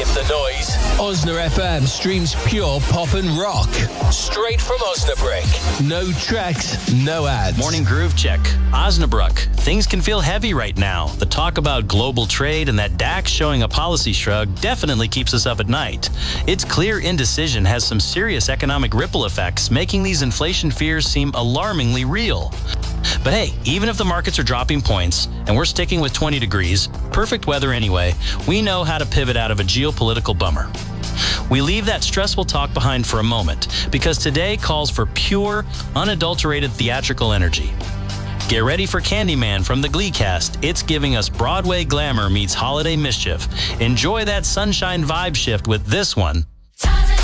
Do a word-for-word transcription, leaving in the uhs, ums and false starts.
skip the noise. Osna F M streams pure pop and rock. Straight from Osnabrück. No tracks, no ads. Morning Groove Check. Osnabrück. Things can feel heavy right now. The talk about global trade and that D A X showing a policy shrug definitely keeps us up at night. It's clear indecision has some serious economic ripple effects, making these inflation fears seem alarmingly real. But hey, even if the markets are dropping points and we're sticking with twenty degrees, perfect weather anyway, we know how to pivot out of a geopolitical bummer. We leave that stressful talk behind for a moment because today calls for pure, unadulterated theatrical energy. Get ready for Candyman from the Glee cast. It's giving us Broadway glamour meets holiday mischief. Enjoy that sunshine vibe shift with this one.